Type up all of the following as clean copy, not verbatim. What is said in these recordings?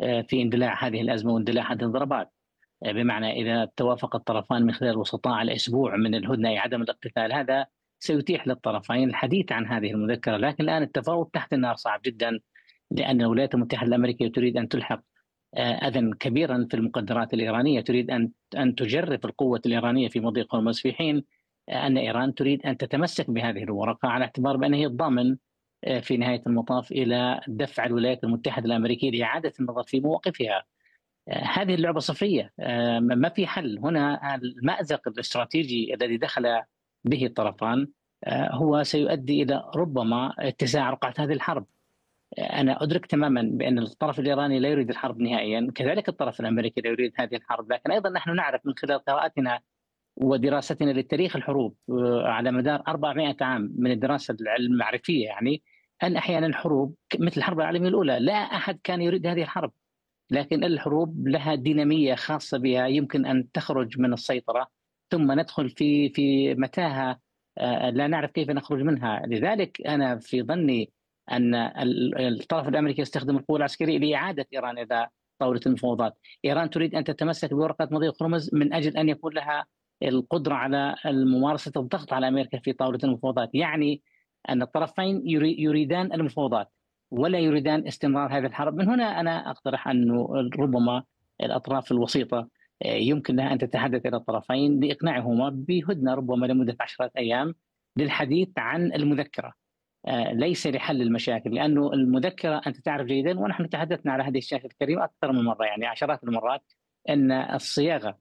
في اندلاع هذه الأزمة واندلاع هذه الضربات. بمعنى إذا توافق الطرفان من خلال الوسطاء على أسبوع من الهدنة أي عدم الاقتتال، هذا سيتيح للطرفين الحديث عن هذه المذكرة. لكن الآن التفاوض تحت النار صعب جدا، لأن الولايات المتحدة الأمريكية تريد أن تلحق أذى كبيرا في المقدرات الإيرانية، تريد أن تجرف القوة الإيرانية في مضيق هرمز، في حين أن إيران تريد أن تتمسك بهذه الورقة على اعتبار بأنها هي الضامن في نهاية المطاف إلى دفع الولايات المتحدة الأمريكية لإعادة النظر في مواقفها. هذه اللعبة صفرية، ما في حل هنا. المأزق الاستراتيجي الذي دخل به الطرفان هو سيؤدي إلى ربما اتساع رقعة هذه الحرب. أنا أدرك تماما بأن الطرف الإيراني لا يريد الحرب نهائيا، كذلك الطرف الأمريكي لا يريد هذه الحرب، لكن أيضا نحن نعرف من خلال قراءتنا ودراستنا لتاريخ الحروب على مدار 400 عام من الدراسة المعرفية، يعني أن أحيانا الحروب مثل الحرب العالمية الأولى لا أحد كان يريد هذه الحرب، لكن الحروب لها دينامية خاصة بها يمكن أن تخرج من السيطرة ثم ندخل في متاهة لا نعرف كيف نخرج منها. لذلك أنا في ظني أن الطرف الأمريكي يستخدم القوة العسكرية لإعادة إيران إلى طاولة المفاوضات. إيران تريد أن تتمسك بورقة مضيق هرمز من أجل أن يكون لها القدرة على ممارسة الضغط على أمريكا في طاولة المفاوضات، يعني أن الطرفين يريدان المفاوضات ولا يريدان استمرار هذه الحرب. من هنا أنا أقترح أنه ربما الأطراف الوسيطة يمكن لها أن تتحدث إلى الطرفين لإقناعهما بهدنة ربما لمدة 10 أيام للحديث عن المذكرة، ليس لحل المشاكل. لأنه المذكرة أنت تعرف جيدا ونحن تحدثنا على هذه الشاشة الكريمة أكثر من مرة، يعني عشرات المرات، أن الصياغة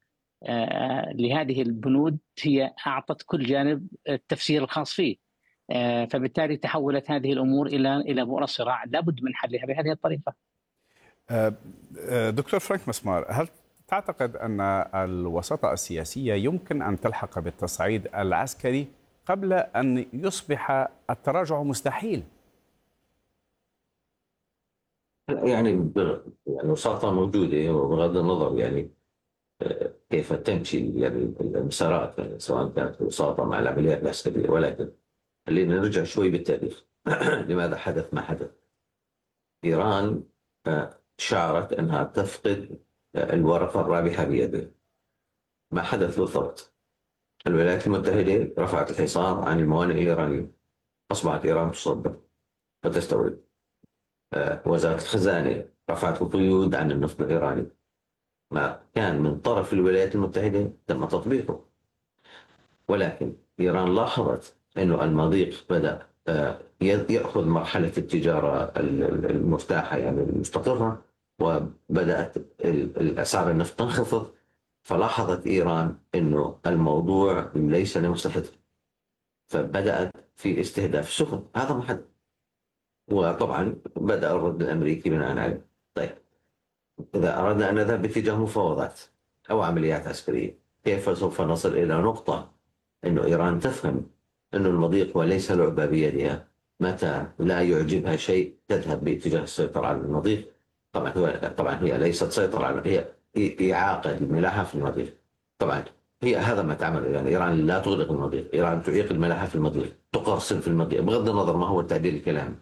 لهذه البنود هي أعطت كل جانب التفسير الخاص فيه، فبالتالي تحولت هذه الأمور إلى بؤرة صراع لابد من حلها بهذه الطريقة. دكتور فرانك مسمار، هل تعتقد أن الوساطة السياسية يمكن أن تلحق بالتصعيد العسكري قبل أن يصبح التراجع مستحيل؟ يعني الوساطة موجودة، وبغض النظر يعني كيف تمشي يعني المسارات، يعني سواء كانت الوساطة مع العمليات العسكرية. ولكن خلينا نرجع شوي بالتاريخ. لماذا حدث ما حدث؟ إيران شعرت أنها تفقد الورقة الرابحة بيدها. ما حدث بالضبط؟ الولايات المتحدة رفعت الحصار عن الموانئ الإيرانية، أصبحت إيران تصدر وتستورد. وزارة الخزانة رفعت القيود عن النفط الإيراني. ما كان من طرف الولايات المتحدة تم تطبيقه. ولكن إيران لاحظت أنه المضيق بدأ يأخذ مرحلة التجارة المرتاحة يعني المستقرة، وبدأت الأسعار النفط تنخفض. فلاحظت إيران أنه الموضوع ليس لمصلحتها، فبدأت في استهداف السفن. هذا ما حدث. وطبعا بدأ الرد الأمريكي بناء عليه. طيب، إذا أردنا أن نذهب باتجاه مفاوضات أو عمليات عسكرية، كيف سوف نصل إلى نقطة أنه إيران تفهم أنه المضيق وليس لعبة بيدها؟ متى لا يعجبها شيء تذهب باتجاه السيطرة على المضيق. طبعا هي ليست سيطرة على، هي إعاقة الملاحة في المضيق. طبعا هي هذا ما تعمل. يعني إيران لا تغلق المضيق، إيران تعيق الملاحة في المضيق، تقرصن في المضيق، بغض النظر ما هو التعديل الكلامي.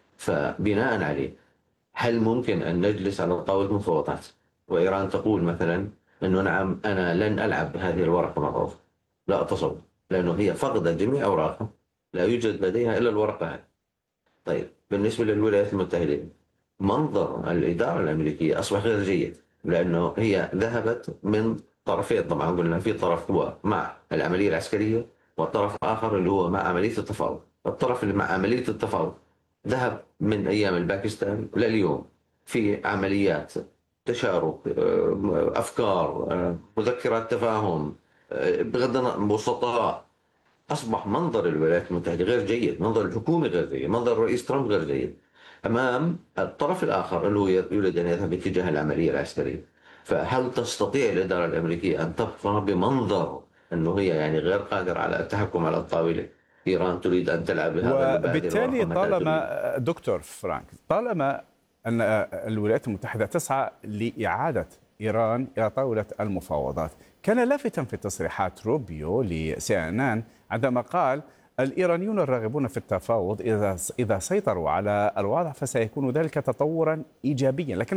فبناء عليه، هل ممكن أن نجلس على طاولة مفاوضات وإيران تقول مثلا أنه نعم أنا لن ألعب بهذه الورقة مرة أخرى؟ لا أتصور، لأنه هي فقدت جميع أوراقها، لا يوجد لديها إلا الورقة هذه. طيب، بالنسبة للولايات المتحدة، منظر الإدارة الأمريكية أصبح غير جيد، لأنه هي ذهبت من طرفين. طبعا قلنا في طرف هو مع العملية العسكرية، والطرف آخر اللي هو مع عملية التفاوض. الطرف اللي مع عملية التفاوض ذهب من أيام الباكستان لليوم في عمليات تشارك أفكار، مذكرات تفاهم، بغض النظر وسطاء. أصبح منظر الولايات المتحدة غير جيد، منظر الحكومة غير جيد، منظر الرئيس ترامب غير جيد أمام الطرف الآخر اللي هو يريد أن يذهب باتجاه العملية العسكرية. فهل تستطيع الإدارة الأمريكية أن تبقى بمنظر أنه هي يعني غير قادرة على التحكم على الطاولة؟ إيران تريد أن تلعب بهذا وبالتالي طالما دكتور فرانك، طالما أن الولايات المتحدة تسعى لإعادة إيران إلى طاولة المفاوضات، كان لافتاً في تصريحات روبيو لCNN عندما قال الإيرانيون الراغبون في التفاوض إذا سيطروا على الوضع فسيكون ذلك تطوراً إيجابياً. لكن